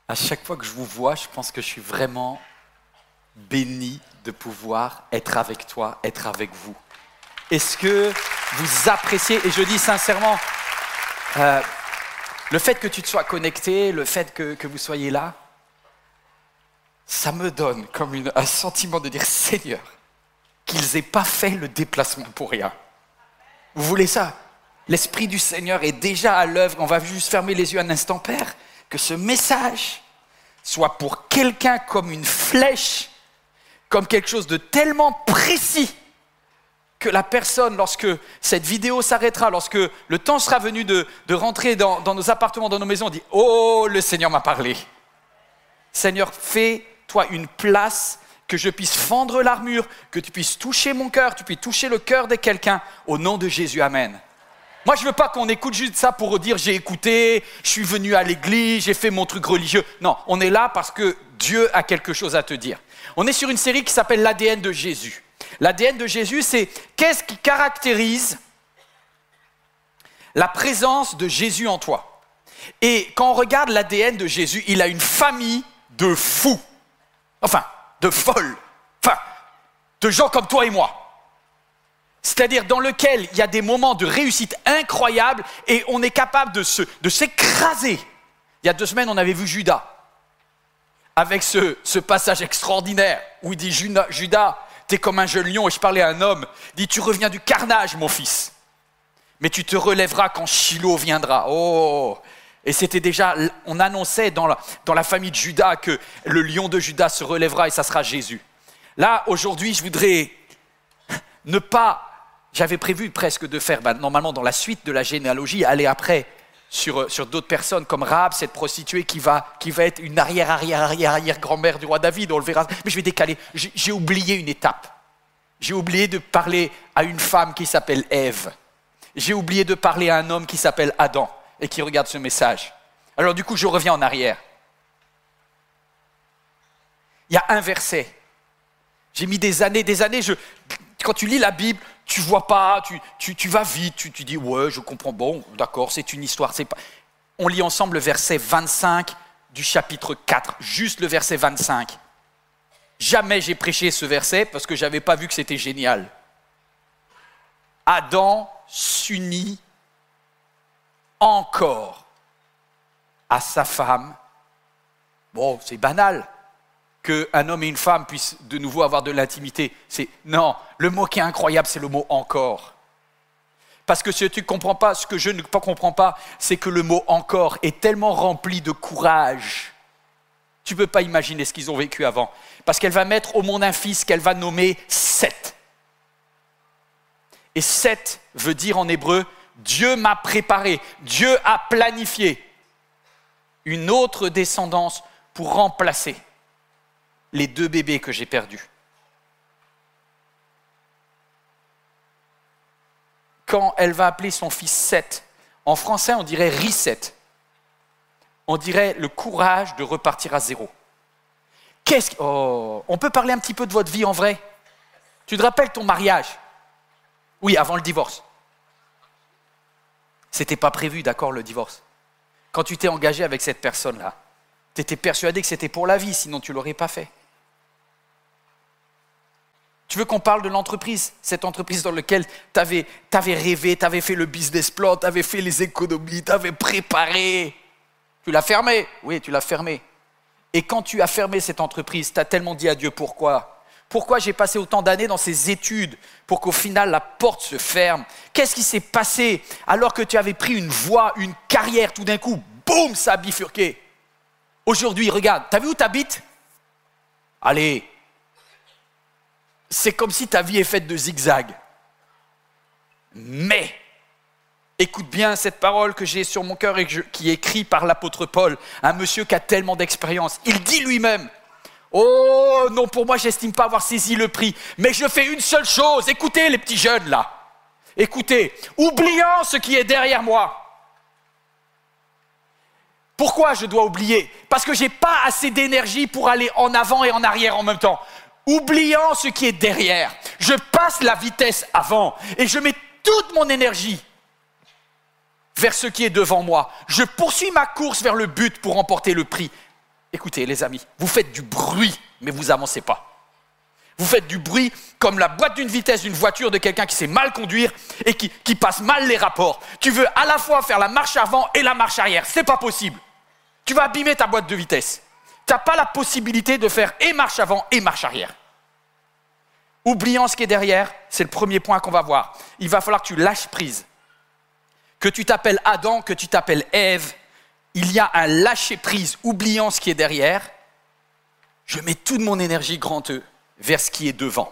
À chaque fois que je vous vois, je pense que je suis vraiment béni de pouvoir être avec toi, être avec vous. Est-ce que vous appréciez, et je dis sincèrement, le fait que tu te sois connecté, le fait que vous soyez là, ça me donne comme un sentiment de dire Seigneur, qu'ils n'aient pas fait le déplacement pour rien. Vous voulez ça? L'Esprit du Seigneur est déjà à l'œuvre. On va juste fermer les yeux un instant, Père. Que ce message soit pour quelqu'un comme une flèche, comme quelque chose de tellement précis que la personne, lorsque cette vidéo s'arrêtera, lorsque le temps sera venu de rentrer dans nos appartements, dans nos maisons, on dit « Oh, le Seigneur m'a parlé ». Seigneur, fais-toi une place, que je puisse fendre l'armure, que tu puisses toucher mon cœur, tu puisses toucher le cœur de quelqu'un, au nom de Jésus, Amen. Moi, je ne veux pas qu'on écoute juste ça pour dire « j'ai écouté, je suis venu à l'église, j'ai fait mon truc religieux ». Non, on est là parce que Dieu a quelque chose à te dire. On est sur une série qui s'appelle l'ADN de Jésus. L'ADN de Jésus, c'est qu'est-ce qui caractérise la présence de Jésus en toi. Et quand on regarde l'ADN de Jésus, il a une famille de fous, enfin, de folles, enfin, de gens comme toi et moi. C'est-à-dire dans lequel il y a des moments de réussite incroyables et on est capable de s'écraser. Il y a 2 semaines, on avait vu Judas, avec ce passage extraordinaire où il dit « Judas, t'es comme un jeune lion » et je parlais à un homme, il dit « Tu reviens du carnage, mon fils, mais tu te relèveras quand Shiloh viendra. » Oh. Et c'était déjà, on annonçait dans la famille de Judas que le lion de Judas se relèvera et ça sera Jésus. Là, aujourd'hui, je voudrais ne pas... J'avais prévu presque de faire, normalement dans la suite de la généalogie, aller après sur d'autres personnes comme Rahab, cette prostituée qui va être une arrière-grand-mère du roi David, on le verra. Mais je vais décaler, j'ai oublié une étape. J'ai oublié de parler à une femme qui s'appelle Ève. J'ai oublié de parler à un homme qui s'appelle Adam et qui regarde ce message. Alors du coup, je reviens en arrière. Il y a un verset. J'ai mis des années, quand tu lis la Bible, tu vois pas, tu vas vite, tu dis ouais, je comprends, bon, d'accord, c'est une histoire. On lit ensemble le verset 25 du chapitre 4, juste le verset 25. Jamais j'ai prêché ce verset parce que j'avais pas vu que c'était génial. Adam s'unit encore à sa femme. Bon, c'est banal qu'un homme et une femme puissent de nouveau avoir de l'intimité. Non, le mot qui est incroyable, c'est le mot « encore ». Parce que ce que je ne comprends pas, c'est que le mot « encore » est tellement rempli de courage. Tu ne peux pas imaginer ce qu'ils ont vécu avant. Parce qu'elle va mettre au monde un fils qu'elle va nommer Seth. Et Seth veut dire en hébreu « Dieu m'a préparé, Dieu a planifié une autre descendance pour remplacer les 2 bébés que j'ai perdus. » Quand elle va appeler son fils Seth, en français on dirait reset. On dirait le courage de repartir à zéro. On peut parler un petit peu de votre vie en vrai? Tu te rappelles ton mariage? Oui, avant le divorce. C'était pas prévu, d'accord, le divorce. Quand tu t'es engagé avec cette personne-là, tu étais persuadé que c'était pour la vie, sinon tu ne l'aurais pas fait. Tu veux qu'on parle de l'entreprise, cette entreprise dans laquelle tu avais rêvé, tu avais fait le business plan, tu avais fait les économies, tu avais préparé. Tu l'as fermée? Oui, tu l'as fermée. Et quand tu as fermé cette entreprise, tu as tellement dit à Dieu pourquoi? Pourquoi j'ai passé autant d'années dans ces études pour qu'au final la porte se ferme? Qu'est-ce qui s'est passé alors que tu avais pris une voie, une carrière, tout d'un coup, boum, ça a bifurqué. Aujourd'hui, regarde, tu as vu où tu habites? Allez, c'est comme si ta vie est faite de zigzags. Mais, écoute bien cette parole que j'ai sur mon cœur et qui est écrite par l'apôtre Paul, un monsieur qui a tellement d'expérience. Il dit lui-même, « Oh non, pour moi, j'estime pas avoir saisi le prix, mais je fais une seule chose. Écoutez les petits jeunes là, écoutez, oubliant ce qui est derrière moi. Pourquoi je dois oublier? Parce que je n'ai pas assez d'énergie pour aller en avant et en arrière en même temps. Oubliant ce qui est derrière, je passe la vitesse avant et je mets toute mon énergie vers ce qui est devant moi. Je poursuis ma course vers le but pour remporter le prix. Écoutez les amis, vous faites du bruit, mais vous avancez pas. Vous faites du bruit comme la boîte d'une vitesse d'une voiture de quelqu'un qui sait mal conduire et qui passe mal les rapports. Tu veux à la fois faire la marche avant et la marche arrière. C'est pas possible. Tu vas abîmer ta boîte de vitesse. Tu n'as pas la possibilité de faire et marche avant et marche arrière. Oubliant ce qui est derrière, c'est le premier point qu'on va voir. Il va falloir que tu lâches prise. Que tu t'appelles Adam, que tu t'appelles Ève, il y a un lâcher prise, oubliant ce qui est derrière. Je mets toute mon énergie, grand E, vers ce qui est devant.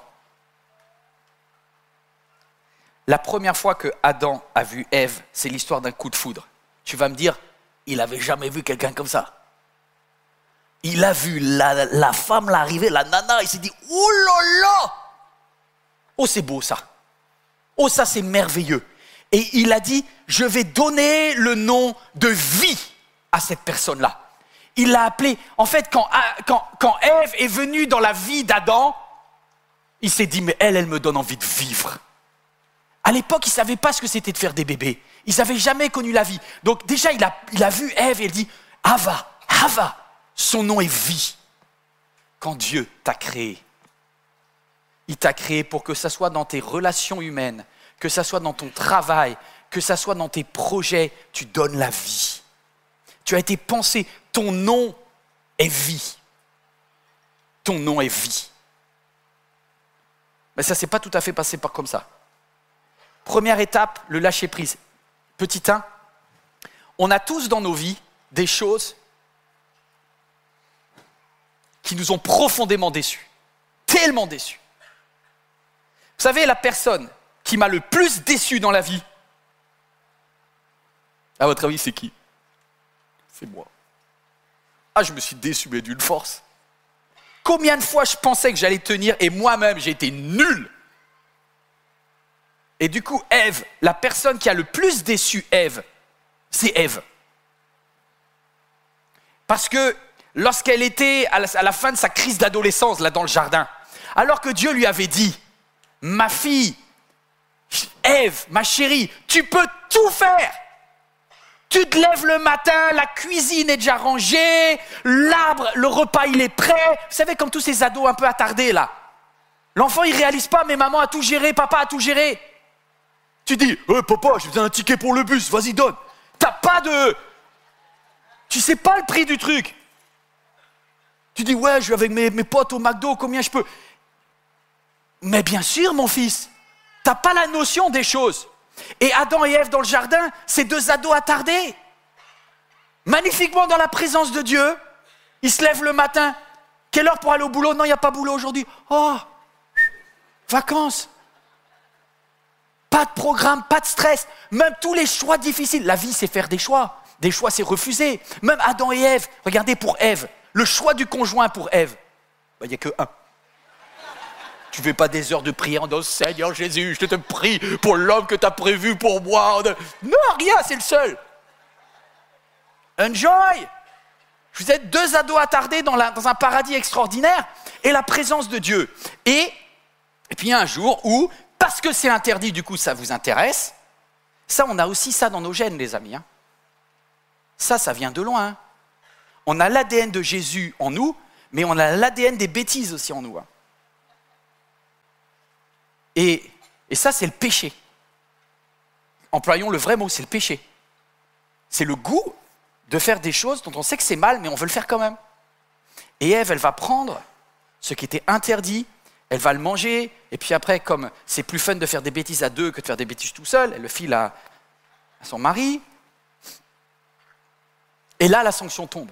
La première fois que Adam a vu Ève, c'est l'histoire d'un coup de foudre. Tu vas me dire, il n'avait jamais vu quelqu'un comme ça. Il a vu la femme l'arriver, la nana, il s'est dit, oh là là! Oh, c'est beau ça. Oh, ça c'est merveilleux. Et il a dit, je vais donner le nom de vie à cette personne-là. Il l'a appelé, en fait, quand Ève est venue dans la vie d'Adam, il s'est dit, mais elle me donne envie de vivre. À l'époque, il ne savait pas ce que c'était de faire des bébés. Il n'avait jamais connu la vie. Donc déjà, il a vu Ève et il dit, Hava, son nom est vie. Quand Dieu t'a créé, il t'a créé pour que ça soit dans tes relations humaines, que ça soit dans ton travail, que ça soit dans tes projets, tu donnes la vie. Tu as été pensé, ton nom est vie. Ton nom est vie. Mais ça ne s'est pas tout à fait passé comme ça. Première étape, le lâcher prise. Petit 1, on a tous dans nos vies des choses qui nous ont profondément déçus. Tellement déçus. Vous savez, la personne qui m'a le plus déçu dans la vie, à votre avis, c'est qui? C'est moi. Ah, je me suis déçu, mais d'une force. Combien de fois je pensais que j'allais tenir et moi-même, j'ai été nul. Et du coup, Ève, la personne qui a le plus déçu Ève, c'est Ève. Parce que lorsqu'elle était à la fin de sa crise d'adolescence, là dans le jardin, alors que Dieu lui avait dit, ma fille, Ève, ma chérie, tu peux tout faire. Tu te lèves le matin, la cuisine est déjà rangée, l'arbre, le repas il est prêt. Vous savez, comme tous ces ados un peu attardés là. L'enfant il réalise pas, mais maman a tout géré, papa a tout géré. Tu dis, papa, j'ai besoin d'un ticket pour le bus, vas-y donne. T'as pas de... Tu sais pas le prix du truc. Tu dis, ouais, je vais avec mes potes au McDo, combien je peux? Mais bien sûr, mon fils, t'as pas la notion des choses. Et Adam et Ève dans le jardin, c'est deux ados attardés. Magnifiquement dans la présence de Dieu, ils se lèvent le matin. Quelle heure pour aller au boulot? Non, il n'y a pas boulot aujourd'hui. Oh, vacances. Pas de programme, pas de stress. Même tous les choix difficiles. La vie, c'est faire des choix. Des choix, c'est refuser. Même Adam et Ève, regardez pour Ève, le choix du conjoint pour Ève, il n'y a que un. Tu ne fais pas des heures de prière en disant « Seigneur Jésus, je te prie pour l'homme que tu as prévu pour moi. » Non, rien, c'est le seul. Enjoy. Vous êtes deux ados attardés dans un paradis extraordinaire et la présence de Dieu. Et puis il y a un jour où, parce que c'est interdit, du coup ça vous intéresse, ça on a aussi ça dans nos gènes les amis. Hein. Ça vient de loin. Hein. On a l'ADN de Jésus en nous, mais on a l'ADN des bêtises aussi en nous. Hein. Et ça, c'est le péché. Employons le vrai mot, c'est le péché. C'est le goût de faire des choses dont on sait que c'est mal, mais on veut le faire quand même. Et Ève, elle va prendre ce qui était interdit, elle va le manger, et puis après, comme c'est plus fun de faire des bêtises à deux que de faire des bêtises tout seul, elle le file à son mari. Et là, la sanction tombe.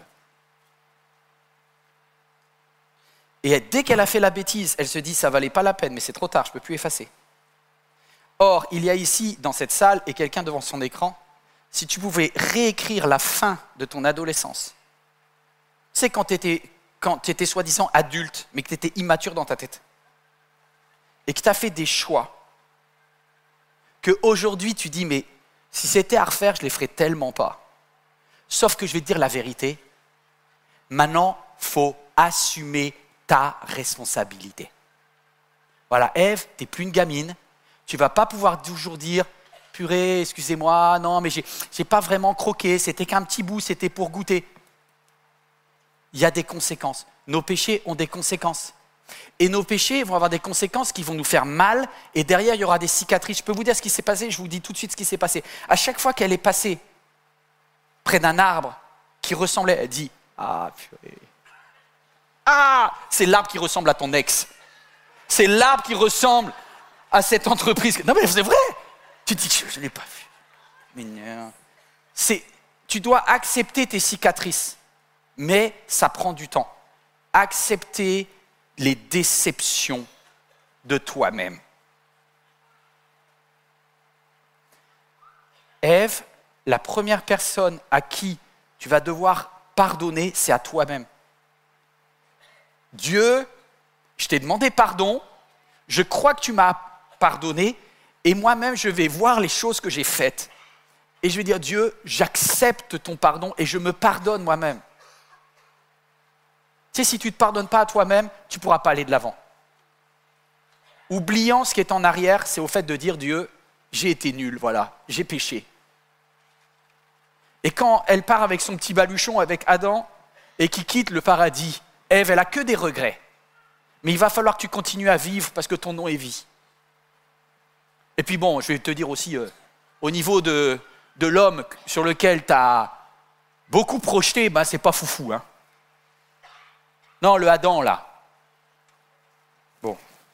Et dès qu'elle a fait la bêtise, elle se dit, ça ne valait pas la peine, mais c'est trop tard, je ne peux plus effacer. Or, il y a ici, dans cette salle, et quelqu'un devant son écran, si tu pouvais réécrire la fin de ton adolescence, c'est quand tu étais soi-disant adulte, mais que tu étais immature dans ta tête, et que tu as fait des choix, qu'aujourd'hui tu dis, mais si c'était à refaire, je ne les ferais tellement pas. Sauf que je vais te dire la vérité, maintenant, il faut assumer ta responsabilité. Voilà, Ève, tu n'es plus une gamine, tu ne vas pas pouvoir toujours dire « Purée, excusez-moi, non, mais j'ai pas vraiment croqué, c'était qu'un petit bout, c'était pour goûter. » il y a des conséquences. Nos péchés ont des conséquences. Et nos péchés vont avoir des conséquences qui vont nous faire mal. Et derrière, il y aura des cicatrices. Je peux vous dire ce qui s'est passé, je vous dis tout de suite ce qui s'est passé. À chaque fois qu'elle est passée près d'un arbre qui ressemblait, elle dit « Ah, purée. Ah, c'est l'arbre qui ressemble à ton ex. C'est l'arbre qui ressemble à cette entreprise. » Non mais c'est vrai. Tu te dis « Je ne l'ai pas vu. » Mais non. Tu dois accepter tes cicatrices. Mais ça prend du temps. Accepter les déceptions de toi-même. Ève, la première personne à qui tu vas devoir pardonner, c'est à toi-même. Dieu, je t'ai demandé pardon, je crois que tu m'as pardonné, et moi-même, je vais voir les choses que j'ai faites. Et je vais dire, Dieu, j'accepte ton pardon et je me pardonne moi-même. Tu sais, si tu ne te pardonnes pas à toi-même, tu ne pourras pas aller de l'avant. Oubliant ce qui est en arrière, c'est au fait de dire, Dieu, j'ai été nul, voilà, j'ai péché. Et quand elle part avec son petit baluchon avec Adam et qui quitte le paradis, Ève, elle n'a que des regrets. Mais il va falloir que tu continues à vivre parce que ton nom est vie. Et puis bon, je vais te dire aussi, au niveau de l'homme sur lequel tu as beaucoup projeté, ben, c'est pas foufou. Hein. Non, le Adam, là. Bon.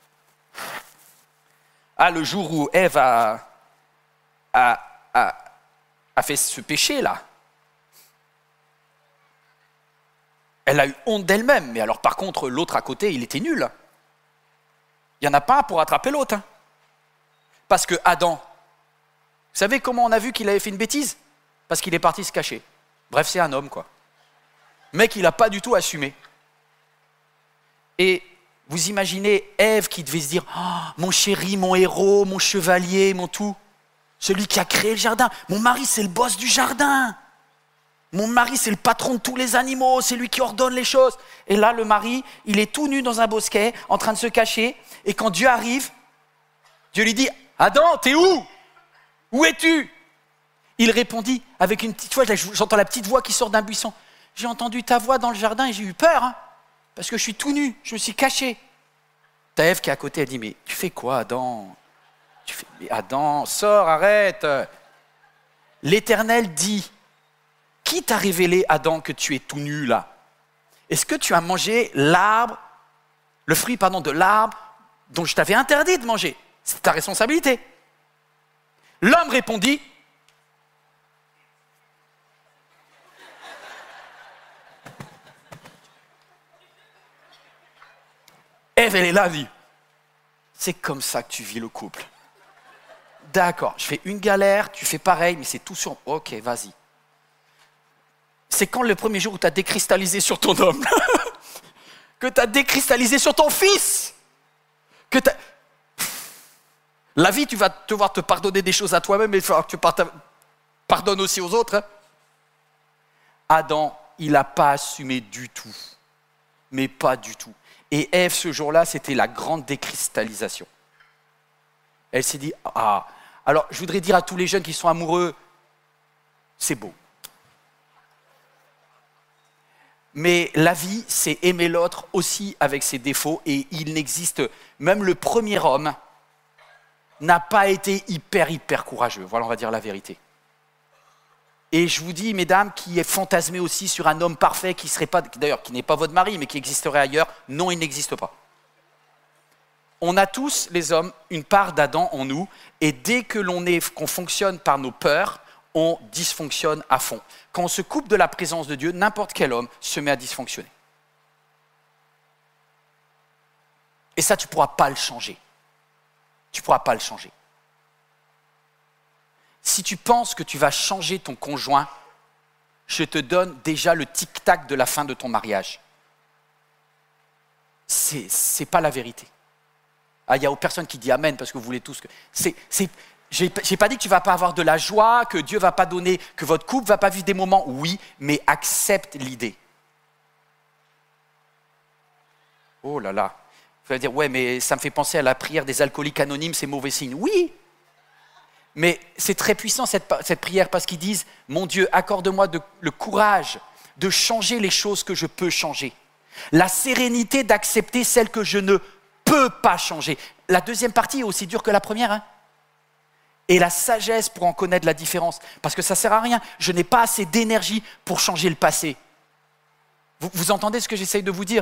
Ah, le jour où Ève a fait ce péché, là. Elle a eu honte d'elle-même. Mais alors, par contre, l'autre à côté, il était nul. Il n'y en a pas un pour attraper l'autre. Hein. Parce que Adam, vous savez comment on a vu qu'il avait fait une bêtise? Parce qu'il est parti se cacher. Bref, c'est un homme, quoi. Mec, il n'a pas du tout assumé. Et vous imaginez Ève qui devait se dire oh, mon chéri, mon héros, mon chevalier, mon tout, celui qui a créé le jardin. Mon mari, c'est le boss du jardin. Mon mari, c'est le patron de tous les animaux, c'est lui qui ordonne les choses. Et là, le mari, il est tout nu dans un bosquet, en train de se cacher. Et quand Dieu arrive, Dieu lui dit Adam, t'es où? Où es-tu? Il répondit avec une petite voix, j'entends la petite voix qui sort d'un buisson. J'ai entendu ta voix dans le jardin et j'ai eu peur. Hein. Parce que je suis tout nu, je me suis caché. T'as Ève qui est à côté, elle dit, mais tu fais quoi, Adam? Mais Adam, sors, arrête. L'Éternel dit, qui t'a révélé, Adam, que tu es tout nu là? Est-ce que tu as mangé le fruit de l'arbre dont je t'avais interdit de manger? C'est ta responsabilité. L'homme répondit, Ève, elle est là, elle dit, c'est comme ça que tu vis le couple. D'accord, je fais une galère, tu fais pareil, mais c'est tout sur... Ok, vas-y. C'est quand le premier jour où tu as décristallisé sur ton homme, que tu as décristallisé sur ton fils, que tu as... La vie, tu vas devoir te pardonner des choses à toi-même, mais il faudra que tu pardonnes aussi aux autres. Hein. Adam, il n'a pas assumé du tout, mais pas du tout. Et Ève, ce jour-là, c'était la grande décristallisation. Elle s'est dit, ah, alors je voudrais dire à tous les jeunes qui sont amoureux, c'est beau. Mais la vie, c'est aimer l'autre aussi avec ses défauts, et il n'existe, même le premier homme n'a pas été hyper courageux, voilà, on va dire la vérité. Et je vous dis, mesdames, qui est fantasmé aussi sur un homme parfait qui serait pas, d'ailleurs, qui n'est pas votre mari, mais qui existerait ailleurs, non, il n'existe pas. On a tous, les hommes, une part d'Adam en nous, et dès que qu'on fonctionne par nos peurs, on dysfonctionne à fond. Quand on se coupe de la présence de Dieu, n'importe quel homme se met à dysfonctionner. Et ça, tu ne pourras pas le changer. Tu ne pourras pas le changer. Si tu penses que tu vas changer ton conjoint, je te donne déjà le tic-tac de la fin de ton mariage. C'est pas la vérité. Ah, il n'y a personne qui dit amen parce que vous voulez tous que... J'ai pas dit que tu ne vas pas avoir de la joie, que Dieu ne va pas donner, que votre couple ne va pas vivre des moments, oui, mais accepte l'idée. Oh là là. Vous allez dire, ouais, mais ça me fait penser à la prière des alcooliques anonymes, c'est mauvais signe. Oui, mais c'est très puissant cette prière parce qu'ils disent, mon Dieu, accorde-moi le courage de changer les choses que je peux changer. La sérénité d'accepter celles que je ne peux pas changer. La deuxième partie est aussi dure que la première. Hein. Et la sagesse pour en connaître la différence. Parce que ça ne sert à rien. Je n'ai pas assez d'énergie pour changer le passé. Vous entendez ce que j'essaye de vous dire?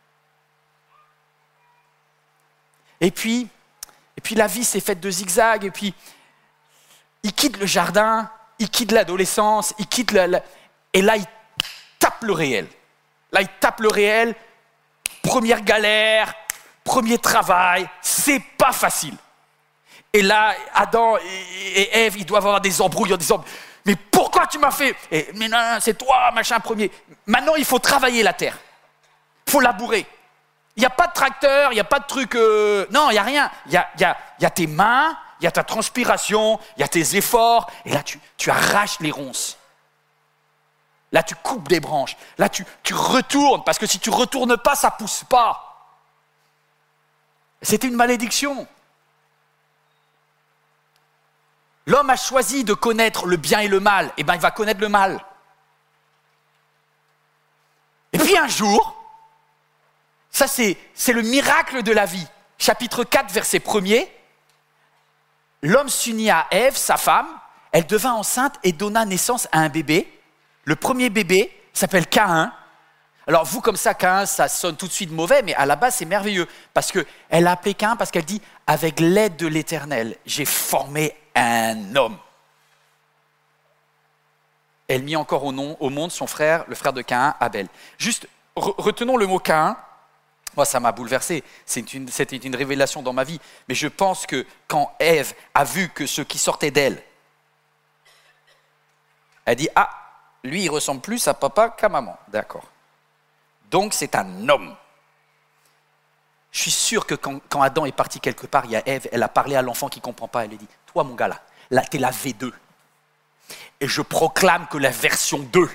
Et puis la vie s'est faite de zigzags. Et puis, il quitte le jardin, il quitte l'adolescence, il quitte et là, il tape le réel. Là, il tape le réel. Première galère, premier travail, c'est pas facile. Et là, Adam et Ève, ils doivent avoir des embrouilles en disant « Mais pourquoi tu m'as fait ?»« Mais non, c'est toi, machin, premier. » Maintenant, il faut travailler la terre. Il faut labourer. Il n'y a pas de tracteur, il n'y a pas de truc... Non, il n'y a rien. Il y a tes mains, il y a ta transpiration, il y a tes efforts. Et là, tu arraches les ronces. Là, tu coupes des branches. Là, tu retournes. Parce que si tu ne retournes pas, ça ne pousse pas. C'était une malédiction. L'homme a choisi de connaître le bien et le mal. Eh bien, il va connaître le mal. Et puis un jour, ça c'est le miracle de la vie. Chapitre 4, verset 1er. L'homme s'unit à Ève, sa femme. Elle devint enceinte et donna naissance à un bébé. Le premier bébé s'appelle Caïn. Alors vous, comme ça, Caïn, ça sonne tout de suite mauvais, mais à la base, c'est merveilleux. Parce qu'elle a appelé Caïn parce qu'elle dit « Avec l'aide de l'Éternel, j'ai formé un homme. » Elle mit encore au monde son frère, le frère de Caïn, Abel. Juste, retenons le mot Caïn. Moi, ça m'a bouleversé. C'était une révélation dans ma vie. Mais je pense que quand Ève a vu que ce qui sortait d'elle, elle dit « Ah, lui, il ressemble plus à papa qu'à maman. » D'accord. Donc, c'est un homme. Je suis sûr que quand Adam est parti quelque part, il y a Ève, elle a parlé à l'enfant qui ne comprend pas. Elle lui dit « Toi, mon gars, là, t'es la V2. Et je proclame que la version 2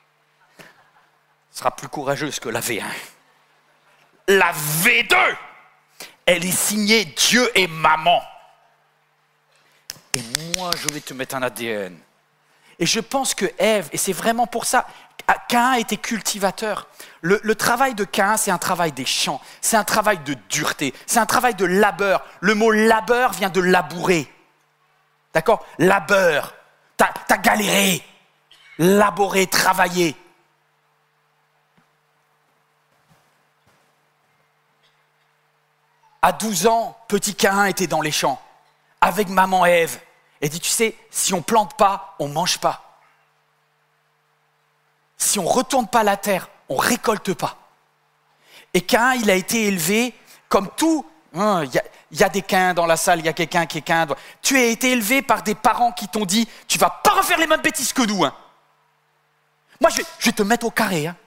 sera plus courageuse que la V1. La V2, elle est signée Dieu et maman. Et moi, je vais te mettre un ADN. » Et je pense que Ève, et c'est vraiment pour ça, Caïn était cultivateur. Le travail de Caïn, c'est un travail des champs, c'est un travail de dureté, c'est un travail de labeur. Le mot labeur vient de labourer. D'accord? Labeur. T'as galéré. Laborer, travailler. À 12 ans, petit Caïn était dans les champs, avec maman Ève. Elle dit, tu sais, si on ne plante pas, on ne mange pas. Si on ne retourne pas la terre, on ne récolte pas. Et Caïn, il a été élevé comme tout. Il y a des Caïns dans la salle, il y a quelqu'un qui est Caïn. Tu as été élevé par des parents qui t'ont dit, tu ne vas pas refaire les mêmes bêtises que nous. Hein. Moi, je vais te mettre au carré. Hein.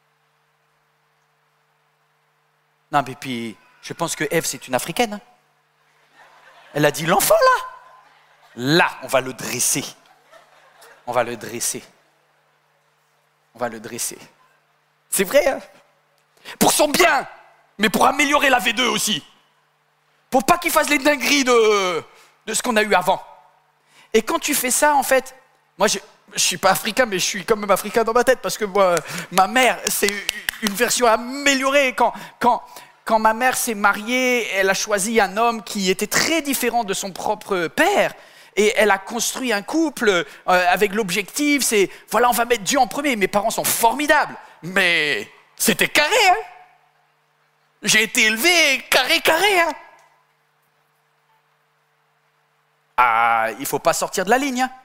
Non, mais puis, je pense que Ève, c'est une Africaine. Hein. Elle a dit, l'enfant là. Là, on va le dresser. On va le dresser. On va le dresser. C'est vrai, hein? Pour son bien, mais pour améliorer la V2 aussi. Pour pas qu'il fasse les dingueries de ce qu'on a eu avant. Et quand tu fais ça, en fait, moi, je suis pas africain, mais je suis quand même africain dans ma tête, parce que moi, ma mère, c'est une version améliorée. Quand ma mère s'est mariée, elle a choisi un homme qui était très différent de son propre père. Et elle a construit un couple avec l'objectif, c'est, voilà, on va mettre Dieu en premier. Mes parents sont formidables, mais c'était carré, hein. J'ai été élevé carré, hein. Ah, il ne faut pas sortir de la ligne, hein.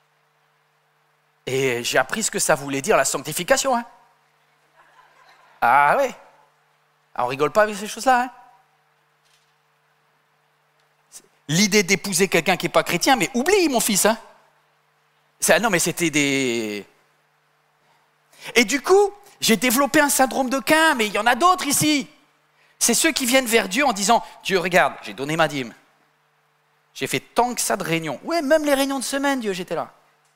Et j'ai appris ce que ça voulait dire, la sanctification, hein. Ah ouais. Ah, on rigole pas avec ces choses-là, hein. L'idée d'épouser quelqu'un qui n'est pas chrétien, mais oublie mon fils. Hein. Non, mais c'était des... Et du coup, j'ai développé un syndrome de Caïn, mais il y en a d'autres ici. C'est ceux qui viennent vers Dieu en disant, Dieu, regarde, j'ai donné ma dîme. J'ai fait tant que ça de réunions. Ouais, même les réunions de semaine, Dieu, j'étais là.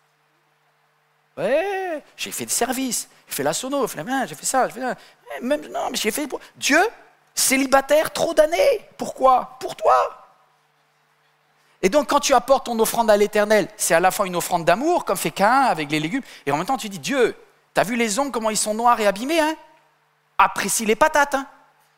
Ouais, j'ai fait des services. J'ai fait la sono, j'ai fait ça. Même, non, mais j'ai fait... Dieu, célibataire, trop d'années. Pourquoi? Pour toi. Et donc, quand tu apportes ton offrande à l'Éternel, c'est à la fois une offrande d'amour, comme fait Caïn avec les légumes, et en même temps, tu dis, Dieu, T'as vu les ongles, comment ils sont noirs et abîmés, hein? Apprécie les patates, hein?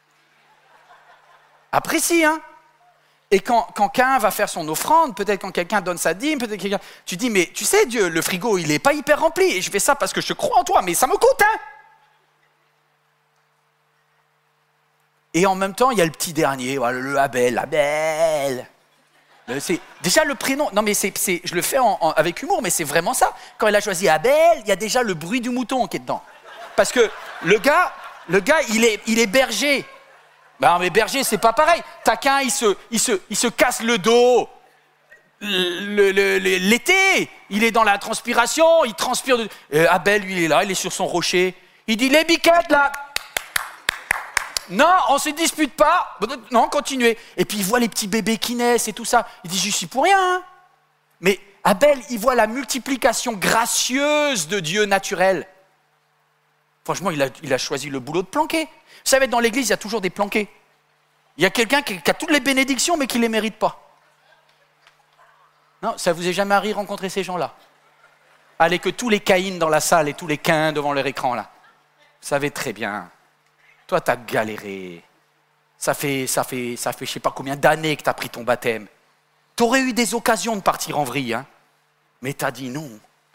Apprécie, hein? Et quand Caïn va faire son offrande, peut-être quand quelqu'un donne sa dîme, peut-être quelqu'un... Tu dis, mais tu sais, Dieu, le frigo, il n'est pas hyper rempli, et je fais ça parce que je crois en toi, mais ça me coûte, hein? Et en même temps, il y a le petit dernier, voilà, le Abel. C'est déjà le prénom. Non, mais je le fais avec humour, mais c'est vraiment ça. Quand il a choisi Abel, il y a déjà le bruit du mouton qui est dedans. Parce que le gars, il est berger. Ben, mais berger, c'est pas pareil. Taquin, il se casse le dos. L'été, il est dans la transpiration, il transpire. Abel, lui, il est là, il est sur son rocher. Il dit, les biquettes, là. Non, on ne se dispute pas. Non, continuez. Et puis il voit les petits bébés qui naissent et tout ça. Il dit, je suis pour rien. Hein. Mais Abel, il voit la multiplication gracieuse de Dieu naturel. Franchement, il a choisi le boulot de planquer. Vous savez, dans l'église, il y a toujours des planqués. Il y a quelqu'un qui a toutes les bénédictions, mais qui ne les mérite pas. Non, ça vous est jamais arrivé de rencontrer ces gens-là? Allez, que tous les Caïns dans la salle et tous les Caïns devant leur écran, là. Vous savez très bien. Toi, tu as galéré. Ça fait je sais pas combien d'années que tu as pris ton baptême. Tu aurais eu des occasions de partir en vrille, hein, mais tu as dit non.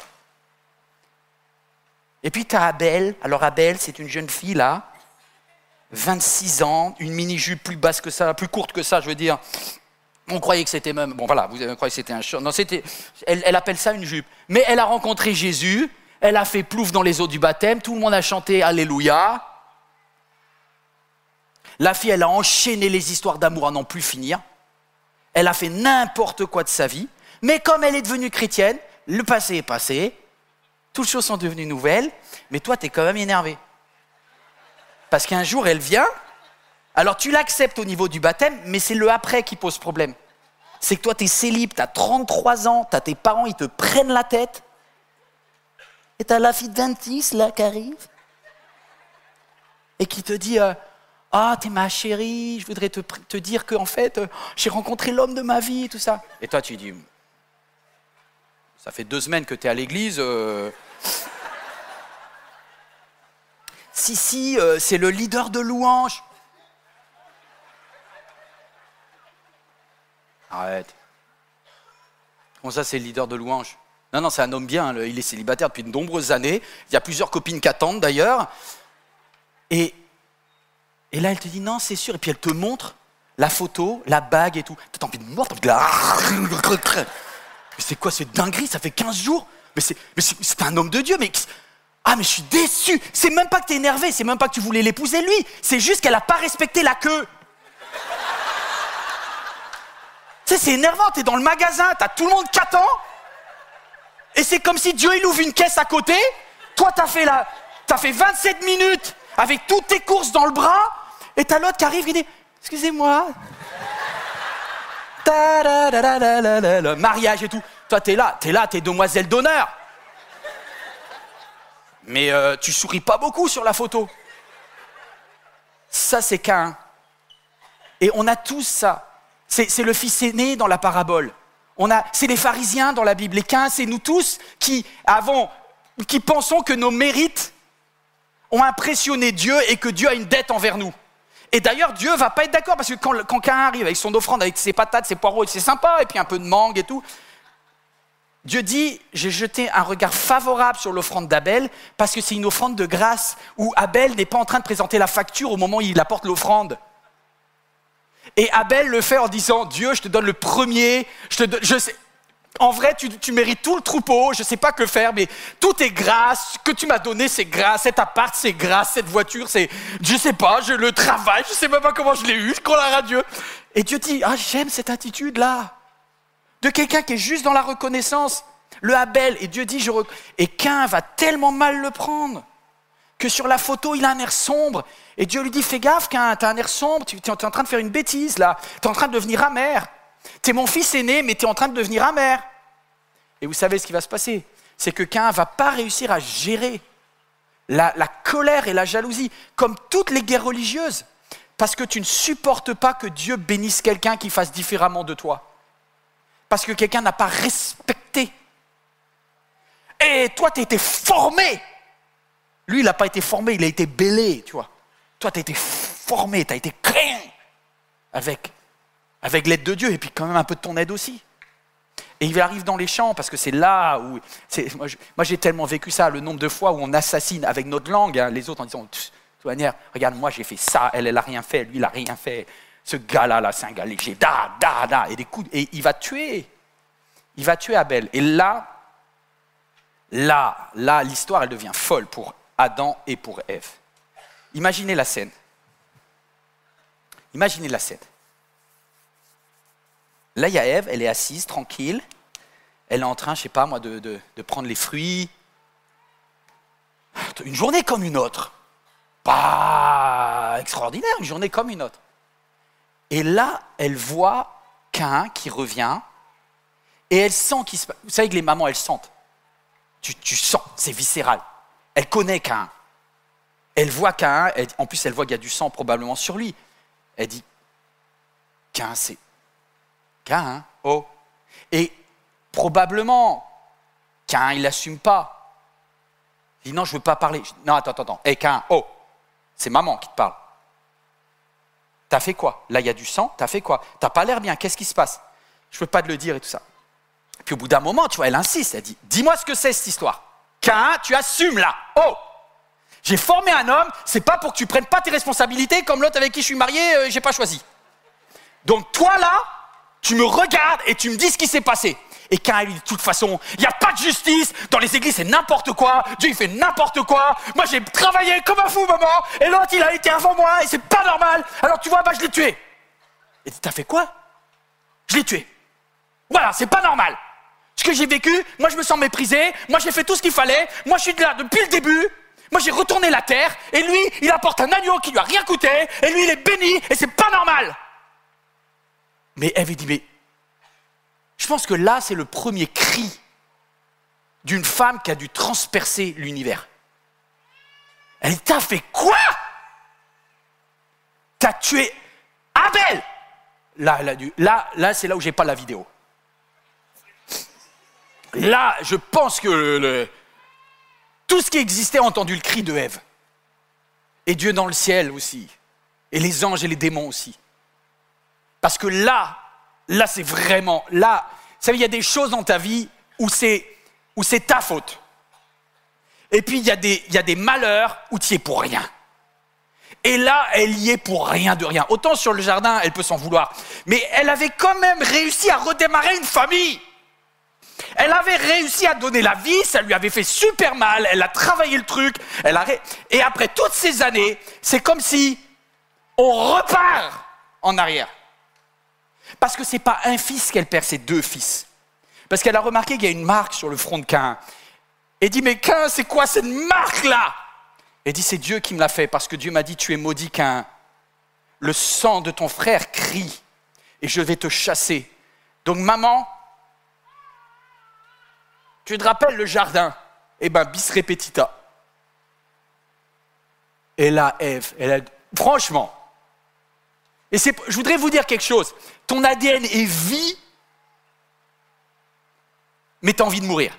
Et puis tu as Abel. Alors Abel, c'est une jeune fille là, 26 ans, une mini-jupe plus basse que ça, plus courte que ça, je veux dire. On croyait que c'était même... Bon voilà, vous croyez que c'était un short. Non, elle appelle ça une jupe. Mais elle a rencontré Jésus, elle a fait plouf dans les eaux du baptême, tout le monde a chanté Alléluia. La fille, elle a enchaîné les histoires d'amour à n'en plus finir. Elle a fait n'importe quoi de sa vie. Mais comme elle est devenue chrétienne, le passé est passé. Toutes choses sont devenues nouvelles. Mais toi, tu es quand même énervé. Parce qu'un jour, elle vient. Alors, tu l'acceptes au niveau du baptême, mais c'est le après qui pose problème. C'est que toi, tu es célib, tu as 33 ans, tu as tes parents, ils te prennent la tête. Et tu as la fille de 26, là, qui arrive. Et qui te dit... Ah, t'es ma chérie, je voudrais te dire qu'en fait, j'ai rencontré l'homme de ma vie, tout ça. Et toi, tu dis, ça fait 2 semaines que t'es à l'église. Si, c'est le leader de louange. Arrête. Comment ça, c'est le leader de louange? Non, c'est un homme bien, il est célibataire depuis de nombreuses années. Il y a plusieurs copines qui attendent d'ailleurs. Et là, elle te dit, non, c'est sûr. Et puis elle te montre la photo, la bague et tout. T'as envie de mordre, t'as envie de... Mais c'est quoi cette dinguerie? Ça fait 15 jours. Mais c'est un homme de Dieu. Mais je suis déçu. C'est même pas que t'es énervé. C'est même pas que tu voulais l'épouser, lui. C'est juste qu'elle a pas respecté la queue. Tu sais, c'est énervant. T'es dans le magasin, t'as tout le monde qui attend. Et c'est comme si Dieu, il ouvre une caisse à côté. Toi, t'as fait 27 minutes avec toutes tes courses dans le bras. Et t'as l'autre qui arrive et dit « Excusez-moi. » Mariage et tout. Toi, t'es là, t'es demoiselle d'honneur. Mais tu souris pas beaucoup sur la photo. Ça, c'est Caïn. Et on a tous ça. C'est le fils aîné dans la parabole. C'est les pharisiens dans la Bible. Les Caïns, c'est nous tous qui pensons que nos mérites ont impressionné Dieu et que Dieu a une dette envers nous. Et d'ailleurs, Dieu va pas être d'accord parce que quand Caïn arrive avec son offrande, avec ses patates, ses poireaux, c'est sympa, et puis un peu de mangue et tout, Dieu dit, j'ai jeté un regard favorable sur l'offrande d'Abel parce que c'est une offrande de grâce où Abel n'est pas en train de présenter la facture au moment où il apporte l'offrande. Et Abel le fait en disant, Dieu, je te donne le premier, en vrai, tu mérites tout le troupeau, je ne sais pas que faire, mais tout est grâce, ce que tu m'as donné, c'est grâce, cet appart, c'est grâce, cette voiture, c'est, je ne sais pas, le travail, je ne sais même pas comment je l'ai eu, gloire à Dieu. Et Dieu dit, j'aime cette attitude-là, de quelqu'un qui est juste dans la reconnaissance, le Abel, et Dieu dit, et Caïn va tellement mal le prendre, que sur la photo, il a un air sombre, et Dieu lui dit, fais gaffe Caïn, tu as un air sombre, tu es en train de faire une bêtise là, tu es en train de devenir amer. T'es mon fils aîné, mais t'es en train de devenir amer. Et vous savez ce qui va se passer? C'est que Caïn ne va pas réussir à gérer la colère et la jalousie, comme toutes les guerres religieuses, parce que tu ne supportes pas que Dieu bénisse quelqu'un qui fasse différemment de toi. Parce que quelqu'un n'a pas respecté. Et toi, tu as été formé Lui, il n'a pas été formé, il a été bêlé, tu vois. Toi, tu as été formé, tu as été créé avec l'aide de Dieu et puis quand même un peu de ton aide aussi. Et il arrive dans les champs parce que c'est là où... Moi, j'ai tellement vécu ça, le nombre de fois où on assassine avec notre langue les autres en disant, de toute manière, regarde, moi j'ai fait ça, elle n'a rien fait, lui il n'a rien fait. Ce gars-là, c'est un gars léger, et des coups, et il va tuer Abel. Et là, l'histoire, elle devient folle pour Adam et pour Ève. Imaginez la scène. Là, il y a Ève, elle est assise, tranquille. Elle est en train, je ne sais pas moi, de prendre les fruits. Une journée comme une autre. Pas extraordinaire, une journée comme une autre. Et là, elle voit Caïn qui revient et elle sent qu'il se passe. Vous savez que les mamans, elles sentent. Tu sens, c'est viscéral. Elle connaît Caïn. Elle voit Caïn, en plus elle voit qu'il y a du sang probablement sur lui. Elle dit, Caïn, c'est... Caïn, oh. Et probablement, Caïn, il n'assume pas. Il dit, non, je ne veux pas parler. Non, attends. Hé, Caïn, oh. C'est maman qui te parle. T'as fait quoi? Là, il y a du sang, t'as fait quoi? T'as pas l'air bien, qu'est-ce qui se passe? Je peux pas te le dire et tout ça. Puis au bout d'un moment, tu vois, elle insiste, elle dit, dis-moi ce que c'est cette histoire. Caïn, tu assumes là. Oh! J'ai formé un homme, c'est pas pour que tu prennes pas tes responsabilités comme l'autre avec qui je suis marié, j'ai pas choisi. Donc toi là, tu me regardes et tu me dis ce qui s'est passé. Et Caïn, il dit, de toute façon, il n'y a pas de justice, dans les églises c'est n'importe quoi, Dieu il fait n'importe quoi, moi j'ai travaillé comme un fou maman, et l'autre il a été avant moi et c'est pas normal, alors tu vois, je l'ai tué. Et t'as fait quoi? Je l'ai tué. Voilà, c'est pas normal. Ce que j'ai vécu, moi je me sens méprisé, moi j'ai fait tout ce qu'il fallait, moi je suis là depuis le début, moi j'ai retourné la terre, et lui il apporte un agneau qui lui a rien coûté, et lui il est béni, et c'est pas normal. Mais Ève dit, mais je pense que là, c'est le premier cri d'une femme qui a dû transpercer l'univers. Elle dit, t'as fait quoi? T'as tué Abel. Là, c'est là où j'ai pas la vidéo. Là, je pense que tout ce qui existait a entendu le cri de Ève. Et Dieu dans le ciel aussi. Et les anges et les démons aussi. Parce que là, c'est vraiment... Là, vous savez, il y a des choses dans ta vie où c'est ta faute. Et puis, il y a des malheurs où tu y es pour rien. Et là, elle y est pour rien de rien. Autant sur le jardin, elle peut s'en vouloir. Mais elle avait quand même réussi à redémarrer une famille. Elle avait réussi à donner la vie, ça lui avait fait super mal, elle a travaillé le truc. Et après toutes ces années, c'est comme si on repart en arrière. Parce que ce n'est pas un fils qu'elle perd, c'est 2 fils. Parce qu'elle a remarqué qu'il y a une marque sur le front de Caïn. Elle dit, mais Caïn, c'est quoi cette marque-là? Elle dit, c'est Dieu qui me l'a fait, parce que Dieu m'a dit, tu es maudit Caïn. Le sang de ton frère crie, et je vais te chasser. Donc maman, tu te rappelles le jardin? Eh bien, bis repetita. Et là, Ève, franchement, et je voudrais vous dire quelque chose. Ton ADN est vie, mais tu as envie de mourir.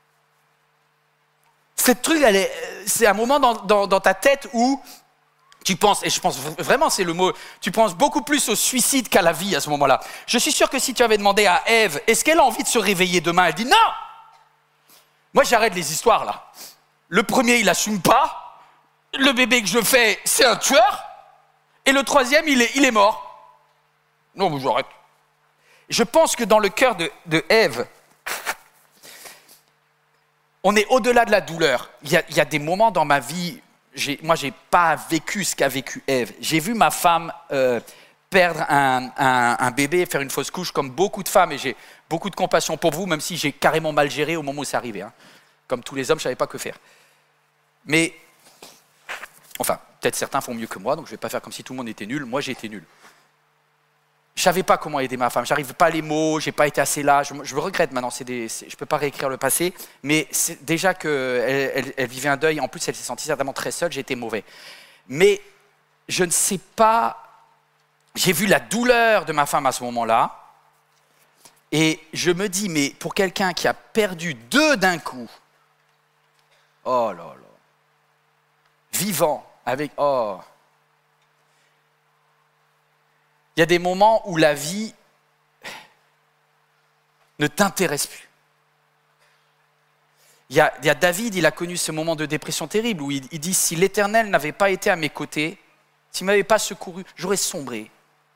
Cette truc, c'est un moment dans ta tête où tu penses, et je pense vraiment c'est le mot, tu penses beaucoup plus au suicide qu'à la vie à ce moment-là. Je suis sûr que si tu avais demandé à Ève, est-ce qu'elle a envie de se réveiller demain? Elle dit non. Moi j'arrête les histoires là. Le premier il n'assume pas, le bébé que je fais c'est un tueur, et le troisième il est mort. Non mais j'arrête. Je pense que dans le cœur de Ève, on est au-delà de la douleur. Il y a des moments dans ma vie, moi je n'ai pas vécu ce qu'a vécu Ève. J'ai vu ma femme perdre un bébé, faire une fausse couche comme beaucoup de femmes, et j'ai beaucoup de compassion pour vous, même si j'ai carrément mal géré au moment où c'est arrivé. Hein. Comme tous les hommes, je ne savais pas que faire. Mais, enfin, peut-être certains font mieux que moi, donc je ne vais pas faire comme si tout le monde était nul. Moi, j'ai été nul. Je ne savais pas comment aider ma femme, je n'arrive pas à les mots, je n'ai pas été assez là, je me regrette maintenant, je ne peux pas réécrire le passé, mais c'est déjà qu'elle vivait un deuil, en plus elle s'est sentie certainement très seule, j'ai été mauvais. Mais je ne sais pas, j'ai vu la douleur de ma femme à ce moment-là, et je me dis, mais pour quelqu'un qui a perdu 2 d'un coup, oh là là, vivant, avec... Oh. Il y a des moments où la vie ne t'intéresse plus. Il y a David, il a connu ce moment de dépression terrible où il dit « Si l'Éternel n'avait pas été à mes côtés, s'il ne m'avait pas secouru, j'aurais sombré. »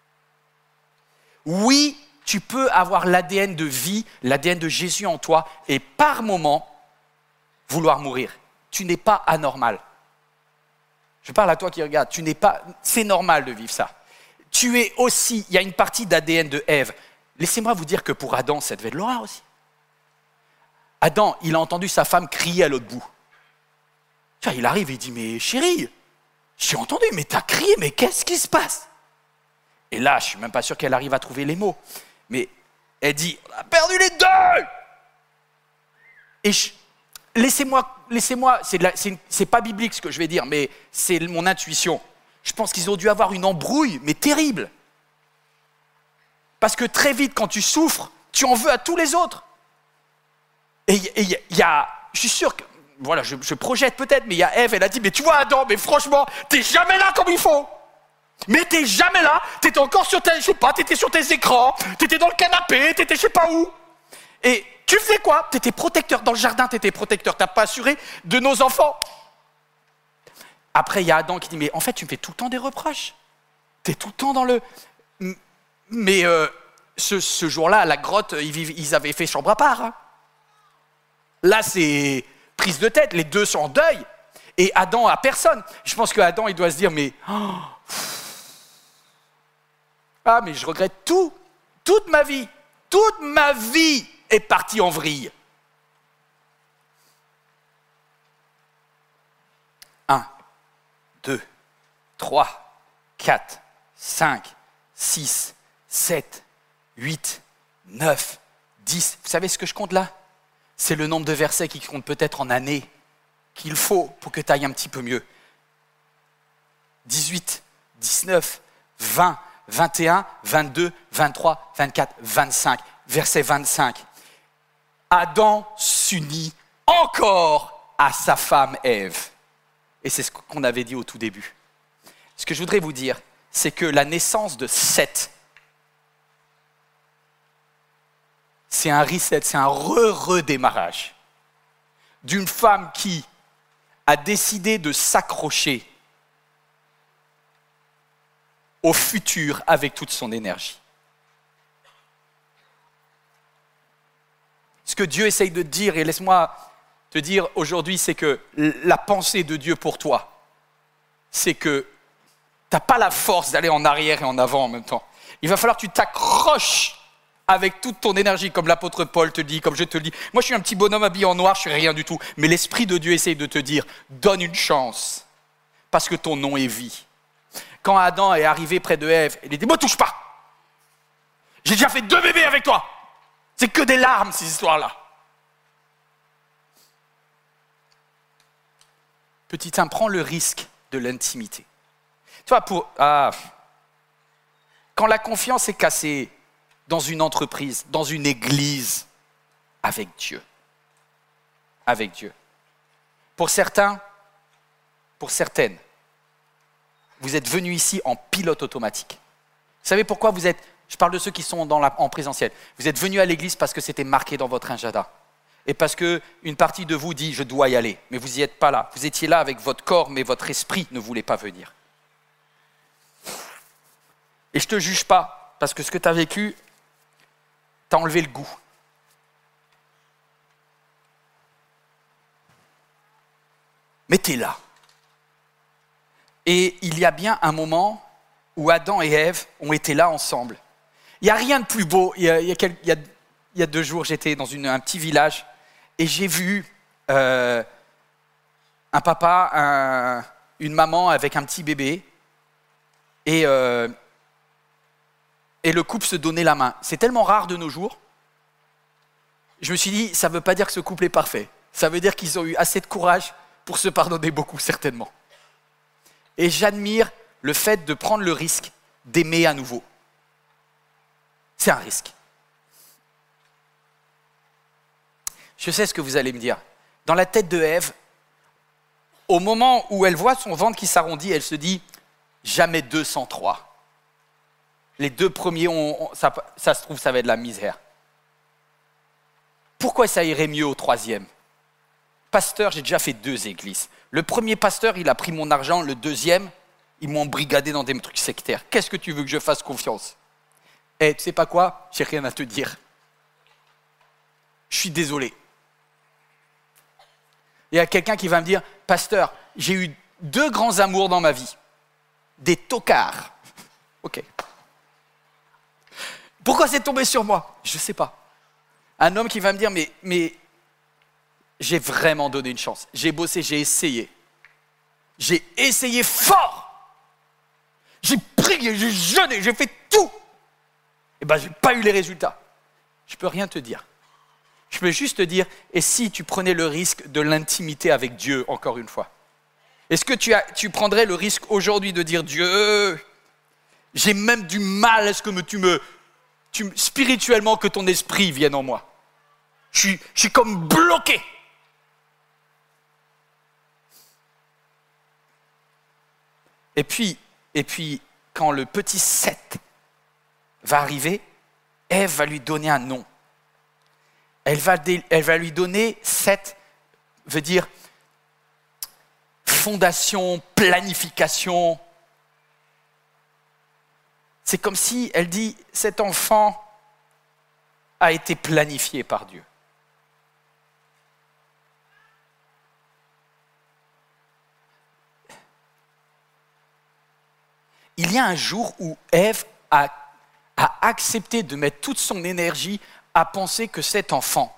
Oui, tu peux avoir l'ADN de vie, l'ADN de Jésus en toi et par moment vouloir mourir. Tu n'es pas anormal. Je parle à toi qui regarde, c'est normal de vivre ça. Tu es aussi, il y a une partie d'ADN de Ève. Laissez-moi vous dire que pour Adam, ça devait être l'horreur aussi. Adam, il a entendu sa femme crier à l'autre bout. Tiens, il arrive et il dit, mais chérie, j'ai entendu, mais t'as crié, mais qu'est-ce qui se passe? Et là, je ne suis même pas sûr qu'elle arrive à trouver les mots. Mais elle dit, on a perdu les deux! Et laissez-moi, c'est pas biblique ce que je vais dire, mais c'est mon intuition. Je pense qu'ils ont dû avoir une embrouille, mais terrible. Parce que très vite, quand tu souffres, tu en veux à tous les autres. Et il y a, je suis sûr que, voilà, je projette peut-être, mais il y a Ève, elle a dit, mais tu vois Adam, mais franchement, t'es jamais là comme il faut. Mais t'es jamais là, t'étais encore sur tes, je sais pas, t'étais sur tes écrans, t'étais dans le canapé, t'étais je sais pas où. Et tu faisais quoi? T'étais protecteur dans le jardin, t'étais protecteur, t'as pas assuré de nos enfants. Après, il y a Adam qui dit, mais en fait, tu me fais tout le temps des reproches. T'es tout le temps dans le... Mais ce jour-là, à la grotte, ils avaient fait chambre à part. Hein. Là, c'est prise de tête, les deux sont en deuil. Et Adam a personne. Je pense qu'Adam, il doit se dire, mais... Ah, mais je regrette tout. Toute ma vie est partie en vrille. 1, 2, 3, 4, 5, 6, 7, 8, 9, 10. Vous savez ce que je compte là? C'est le nombre de versets qui comptent peut-être en années qu'il faut pour que tu ailles un petit peu mieux. 18, 19, 20, 21, 22, 23, 24, 25. Verset 25. Adam s'unit encore à sa femme Ève. Et c'est ce qu'on avait dit au tout début. Ce que je voudrais vous dire, c'est que la naissance de Seth, c'est un reset, c'est un redémarrage d'une femme qui a décidé de s'accrocher au futur avec toute son énergie. Ce que Dieu essaye de te dire, et laisse-moi te dire aujourd'hui, c'est que la pensée de Dieu pour toi, c'est que tu n'as pas la force d'aller en arrière et en avant en même temps. Il va falloir que tu t'accroches avec toute ton énergie, comme l'apôtre Paul te dit, comme je te le dis. Moi, je suis un petit bonhomme habillé en noir, je ne suis rien du tout. Mais l'Esprit de Dieu essaye de te dire, donne une chance, parce que ton nom est vie. Quand Adam est arrivé près de Ève, il a dit, me touche pas. J'ai déjà fait 2 bébés avec toi. C'est que des larmes, ces histoires-là. Petit 1, prends le risque de l'intimité. Tu vois, quand la confiance est cassée dans une entreprise, dans une église, avec Dieu. Avec Dieu. Pour certains, pour certaines, vous êtes venus ici en pilote automatique. Vous savez pourquoi vous êtes... Je parle de ceux qui sont en présentiel. Vous êtes venus à l'église parce que c'était marqué dans votre agenda. Et parce qu'une partie de vous dit « je dois y aller », mais vous n'y êtes pas là. Vous étiez là avec votre corps, mais votre esprit ne voulait pas venir. Et je ne te juge pas, parce que ce que tu as vécu, tu as enlevé le goût. Mais tu es là. Et il y a bien un moment où Adam et Ève ont été là ensemble. Il n'y a rien de plus beau. Il y a 2 jours, j'étais dans un petit village et j'ai vu un papa, une maman avec un petit bébé et le couple se donnait la main. C'est tellement rare de nos jours. Je me suis dit, ça ne veut pas dire que ce couple est parfait. Ça veut dire qu'ils ont eu assez de courage pour se pardonner beaucoup, certainement. Et j'admire le fait de prendre le risque d'aimer à nouveau. C'est un risque. Je sais ce que vous allez me dire. Dans la tête de Ève, au moment où elle voit son ventre qui s'arrondit, elle se dit « jamais 203 ». Les 2 premiers, ça se trouve, ça va être de la misère. Pourquoi ça irait mieux au 3e? Pasteur, j'ai déjà fait 2 églises. Le premier pasteur, il a pris mon argent. Le 2e, ils m'ont brigadé dans des trucs sectaires. Qu'est-ce que tu veux que je fasse confiance? Tu sais pas quoi? J'ai rien à te dire. Je suis désolé. Il y a quelqu'un qui va me dire, pasteur, j'ai eu 2 grands amours dans ma vie. Des tocards. Ok. Pourquoi c'est tombé sur moi? Je ne sais pas. Un homme qui va me dire, mais j'ai vraiment donné une chance. J'ai bossé, j'ai essayé. J'ai essayé fort. J'ai prié, j'ai jeûné, j'ai fait tout. Eh bien, je n'ai pas eu les résultats. Je ne peux rien te dire. Je peux juste te dire, et si tu prenais le risque de l'intimité avec Dieu, encore une fois? Est-ce que tu prendrais le risque aujourd'hui de dire, Dieu, j'ai même du mal à ce que spirituellement, que ton esprit vienne en moi? Je suis comme bloqué. Et puis, quand le petit Seth va arriver, Ève va lui donner un nom. Elle va lui donner Seth, veut dire fondation, planification. C'est comme si elle dit, cet enfant a été planifié par Dieu. Il y a un jour où Ève a accepté de mettre toute son énergie à penser que cet enfant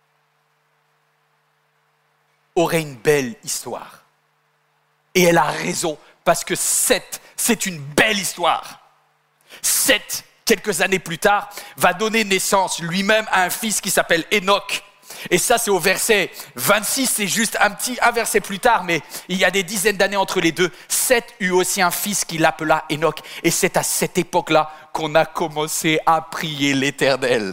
aurait une belle histoire. Et elle a raison, parce que Seth, c'est une belle histoire. Seth, quelques années plus tard, va donner naissance lui-même à un fils qui s'appelle Enoch. Et ça, c'est au verset 26, c'est juste un verset plus tard, mais il y a des dizaines d'années entre les deux. Seth eut aussi un fils qu'il appela Enoch. Et c'est à cette époque-là qu'on a commencé à prier l'Éternel.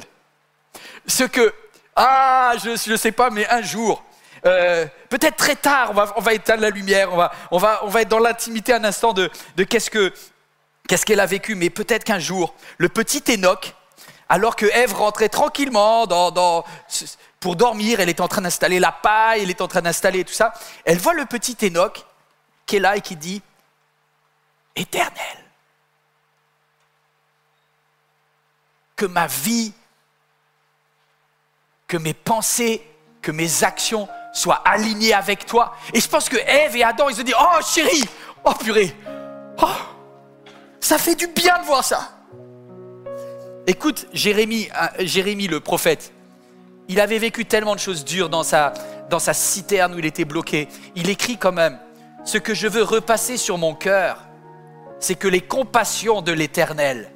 Je ne sais pas, mais un jour, peut-être très tard, on va éteindre la lumière, on va être dans l'intimité un instant de qu'est-ce qu'elle a vécu, mais peut-être qu'un jour, le petit Enoch, alors que Ève rentrait tranquillement pour dormir, elle était en train d'installer la paille, elle était en train d'installer tout ça, elle voit le petit Enoch qui est là et qui dit « Éternel, que ma vie, que mes pensées, que mes actions soient alignées avec toi. » Et je pense que Ève et Adam, ils se disent « Oh chérie, oh purée, oh, ça fait du bien de voir ça. » Écoute, Jérémie le prophète, il avait vécu tellement de choses dures dans sa citerne où il était bloqué. Il écrit quand même, « Ce que je veux repasser sur mon cœur, c'est que les compassions de l'Éternel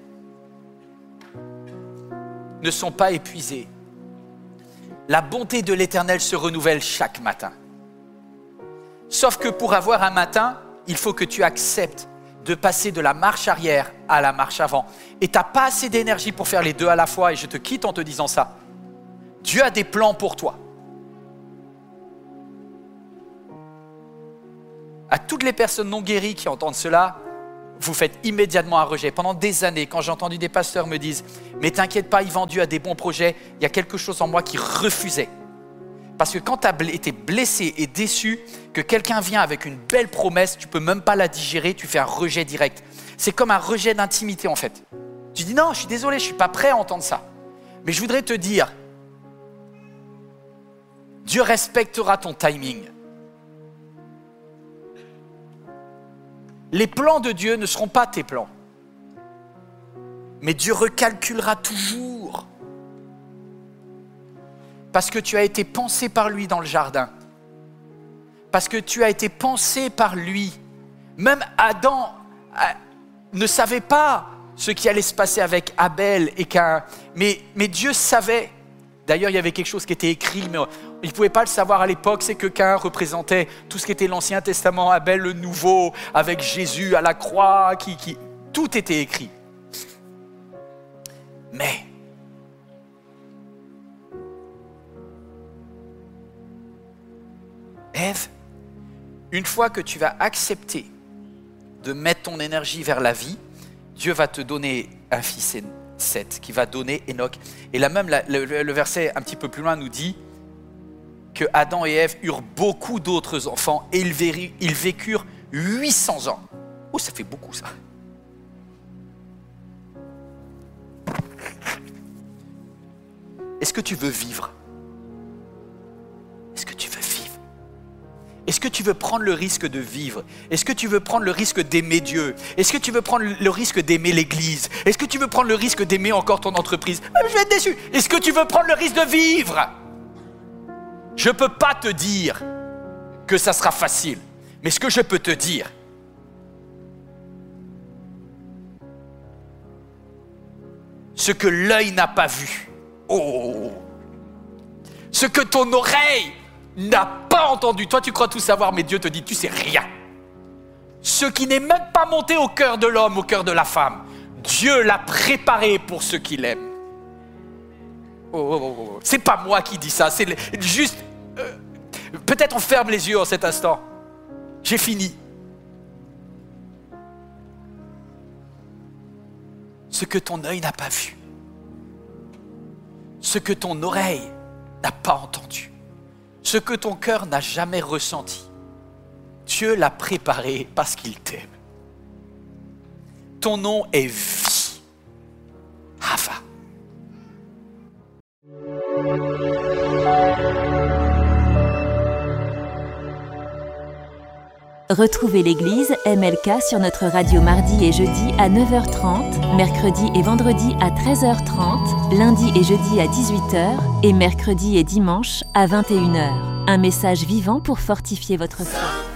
ne sont pas épuisées. La bonté de l'Éternel se renouvelle chaque matin. Sauf que pour avoir un matin, il faut que tu acceptes de passer de la marche arrière à la marche avant. Et tu n'as pas assez d'énergie pour faire les deux à la fois. Et je te quitte en te disant ça. Dieu a des plans pour toi. À toutes les personnes non guéries qui entendent cela, vous faites immédiatement un rejet. Pendant des années, quand j'ai entendu des pasteurs me dire « Mais t'inquiète pas, Yvan, Dieu a des bons projets. Il y a quelque chose en moi qui refusait. » Parce que quand tu as été blessé et déçu, que quelqu'un vient avec une belle promesse, tu ne peux même pas la digérer, tu fais un rejet direct. C'est comme un rejet d'intimité en fait. Tu dis non, je suis désolé, je ne suis pas prêt à entendre ça. Mais je voudrais te dire, Dieu respectera ton timing. Les plans de Dieu ne seront pas tes plans. Mais Dieu recalculera toujours. Parce que tu as été pensé par lui dans le jardin. Parce que tu as été pensé par lui. Même Adam ne savait pas ce qui allait se passer avec Abel et Caïn. Mais Dieu savait. D'ailleurs, il y avait quelque chose qui était écrit, mais il ne pouvait pas le savoir à l'époque. C'est que Caïn représentait tout ce qui était l'Ancien Testament, Abel le Nouveau, avec Jésus à la croix. Tout était écrit. Mais Ève, Une fois que tu vas accepter de mettre ton énergie vers la vie, Dieu va te donner un fils Seth, qui va donner Enoch. Et là même, le verset un petit peu plus loin nous dit que Adam et Ève eurent beaucoup d'autres enfants et ils vécurent 800 ans. Oh, ça fait beaucoup ça. Est-ce que tu veux vivre? Est-ce que tu veux vivre? Est-ce que tu veux prendre le risque de vivre? Est-ce que tu veux prendre le risque d'aimer Dieu? Est-ce que tu veux prendre le risque d'aimer l'Église? Est-ce que tu veux prendre le risque d'aimer encore ton entreprise? Je vais être déçu. Est-ce que tu veux prendre le risque de vivre? Je ne peux pas te dire que ça sera facile. Mais ce que je peux te dire, ce que l'œil n'a pas vu, ce que ton oreille n'a pas entendu. Toi, tu crois tout savoir, mais Dieu te dit, tu sais rien. Ce qui n'est même pas monté au cœur de l'homme, au cœur de la femme, Dieu l'a préparé pour ceux qui l'aiment. C'est pas moi qui dis ça, c'est juste... peut-être on ferme les yeux en cet instant. J'ai fini. Ce que ton œil n'a pas vu, ce que ton oreille n'a pas entendu, ce que ton cœur n'a jamais ressenti, Dieu l'a préparé parce qu'il t'aime. Ton nom est vie. Hava. Retrouvez l'église MLK sur notre radio mardi et jeudi à 9h30, mercredi et vendredi à 13h30, lundi et jeudi à 18h et mercredi et dimanche à 21h. Un message vivant pour fortifier votre foi.